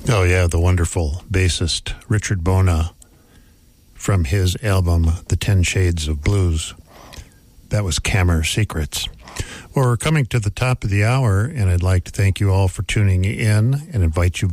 Oh, yeah, the wonderful bassist Richard Bona from his album, The 10 Shades of Blues. That was Kammer Secrets. Well, we're coming to the top of the hour, and I'd like to thank you all for tuning in and invite you